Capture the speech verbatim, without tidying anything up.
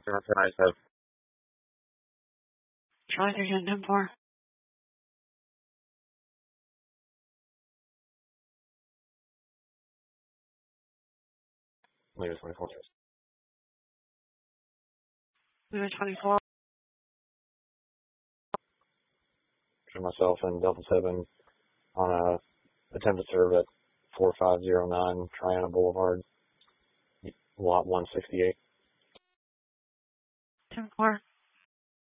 Nice have Charlie three ten four. Lima twenty-four. Lima twenty-four. For myself and Delta seven on a attempted serve at four five zero nine Triana Boulevard, lot one sixty-eight. ten four.